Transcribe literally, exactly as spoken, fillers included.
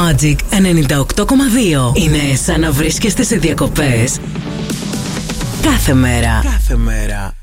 Magic ενενήντα οκτώ κόμμα δύο. Είναι σαν να βρίσκεστε σε διακοπές κάθε μέρα. Κάθε μέρα.